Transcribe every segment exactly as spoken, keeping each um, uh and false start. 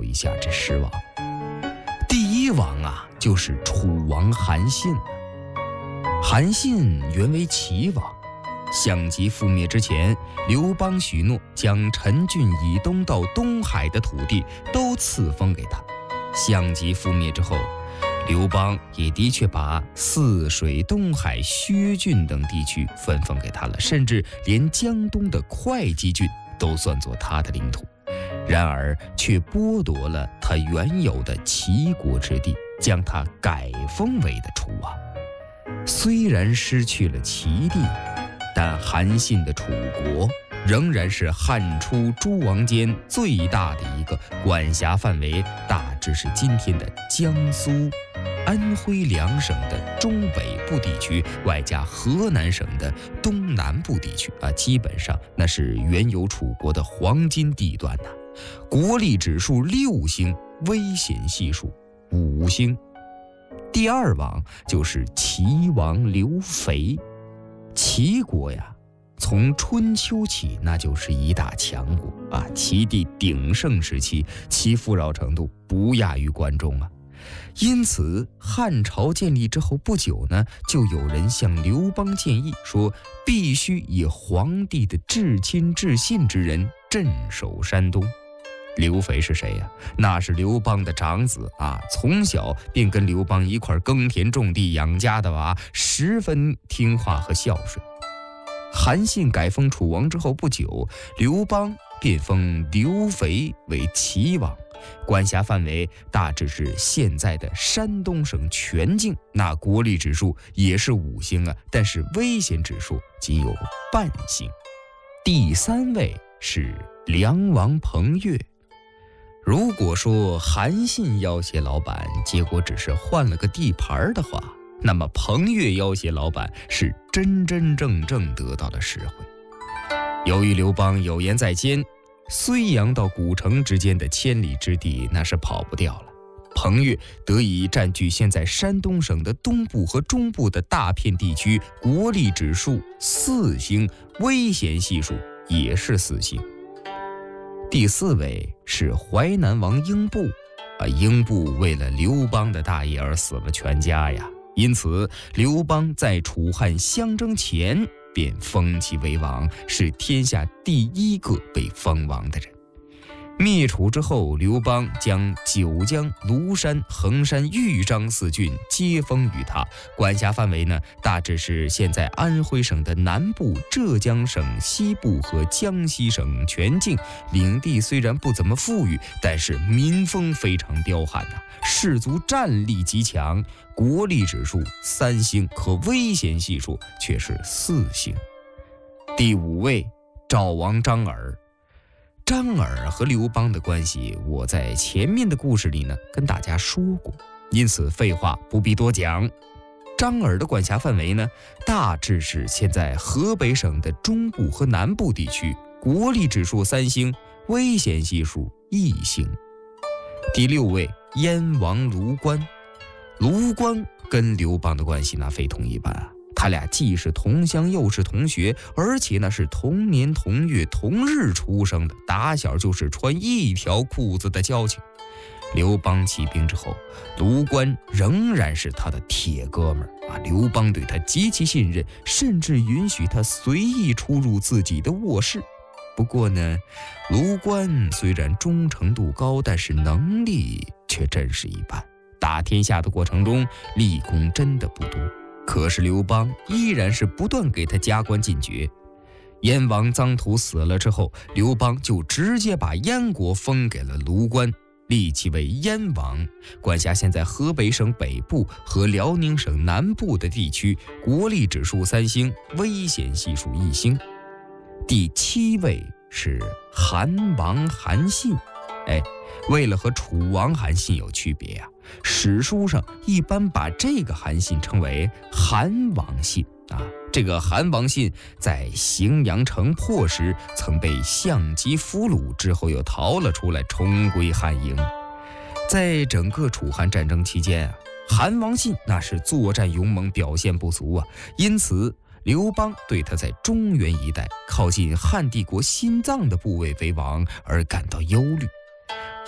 一下这十王。第一王啊，就是楚王韩信。韩信原为齐王，项籍覆灭之前，刘邦许诺将陈郡以东到东海的土地都赐封给他。项籍覆灭之后，刘邦也的确把泗水、东海、薛郡等地区分封给他了，甚至连江东的会稽郡都算作他的领土。然而却剥夺了他原有的齐国之地，将他改封为的楚王。虽然失去了齐地，但韩信的楚国仍然是汉初诸王间最大的一个，管辖范围大致是今天的江苏、安徽两省的中北部地区，外加河南省的东南部地区啊，基本上那是原有楚国的黄金地段呐、啊。国力指数六星，危险系数五星。第二王就是齐王刘肥。齐国呀，从春秋起那就是一大强国啊，齐地鼎盛时期，其富饶程度不亚于关中啊。因此汉朝建立之后不久呢，就有人向刘邦建议说，必须以皇帝的至亲至信之人镇守山东。刘肥是谁呀？那是刘邦的长子啊，从小便跟刘邦一块耕田种地养家的娃，十分听话和孝顺。韩信改封楚王之后不久，刘邦便封刘肥为齐王，管辖范围大致是现在的山东省全境，那国力指数也是五星啊，但是危险指数仅有半星。第三位是梁王彭越。如果说韩信要挟老板，结果只是换了个地盘的话，那么彭越要挟老板是真真正正得到了实惠。由于刘邦有言在先，睢阳到古城之间的千里之地那是跑不掉了，彭越得以占据现在山东省的东部和中部的大片地区，国力指数四星，危险系数也是四星。第四位是淮南王英布啊，英布为了刘邦的大业而死了全家呀，因此刘邦在楚汉相争前便封其为王，是天下第一个被封王的人。灭楚之后，刘邦将九江、庐山、衡山、豫章四郡皆封于他，管辖范围呢，大致是现在安徽省的南部、浙江省西部和江西省全境。领地虽然不怎么富裕，但是民风非常彪悍呐、啊，士卒战力极强，国力指数三星，可危险系数却是四星。第五位赵王张耳。张耳和刘邦的关系，我在前面的故事里呢跟大家说过，因此废话不必多讲。张耳的管辖范围呢，大致是现在河北省的中部和南部地区，国力指数三星，危险系数一星。第六位燕王卢关。卢关跟刘邦的关系那非同一般啊，他俩既是同乡又是同学，而且呢是同年同月同日出生的，打小就是穿一条裤子的交情。刘邦起兵之后，卢关仍然是他的铁哥们儿啊，刘邦对他极其信任，甚至允许他随意出入自己的卧室。不过呢，卢关虽然忠诚度高，但是能力却真是一般，打天下的过程中立功真的不多。可是刘邦依然是不断给他加官进爵。燕王臧荼死了之后，刘邦就直接把燕国封给了卢关，立其为燕王，管辖现在河北省北部和辽宁省南部的地区，国力指数三星，危险系数一星。第七位是韩王韩信。哎，为了和楚王韩信有区别啊，史书上一般把这个韩信称为韩王信啊。这个韩王信在荥阳城破时曾被项籍俘虏，之后又逃了出来，重归汉营。在整个楚汉战争期间啊，韩王信那是作战勇猛，表现不俗啊，因此刘邦对他在中原一带靠近汉帝国心脏的部位为王而感到忧虑。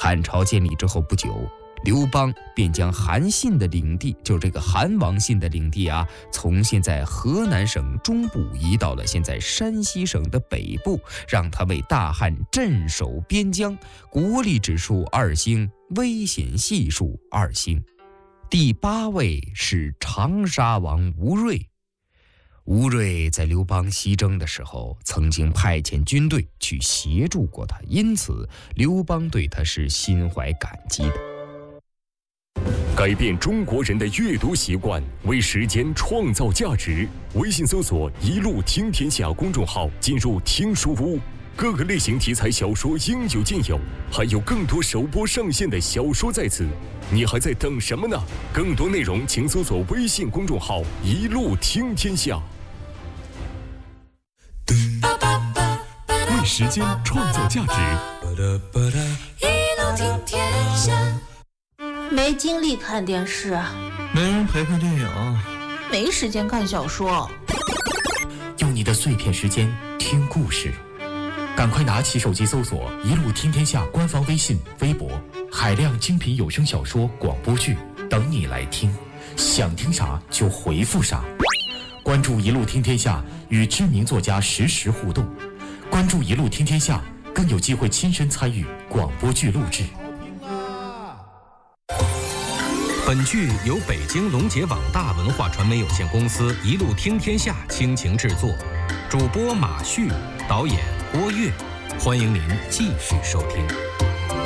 汉朝建立之后不久，刘邦便将韩信的领地，就这个韩王信的领地啊，从现在河南省中部移到了现在山西省的北部，让他为大汉镇守边疆，国力指数二星，危险系数二星。第八位是长沙王吴瑞。吴瑞在刘邦西征的时候，曾经派遣军队去协助过他，因此刘邦对他是心怀感激的。 改变中国人的阅读习惯，为时间创造价值。微信搜索“一路听天下”公众号，进入听书屋，各个类型题材小说应有尽有，还有更多首播上线的小说在此，你还在等什么呢？更多内容请搜索微信公众号“一路听天下”。为时间创造价值， 一路听天下。没精力看电视， 没人陪看电影， 没时间看小说， 用你的碎片时间听故事，赶快拿起手机搜索“一路听天下”官方微信、微博，海量精品有声小说、广播剧等你来听，想听啥就回复啥。关注“一路听天下”，与知名作家实时互动。关注“一路听天下”，更有机会亲身参与广播剧录制。 本剧由北京龙杰网大文化传媒有限公司一路听天下倾情制作，主播马旭，导演郭跃，欢迎您继续收听。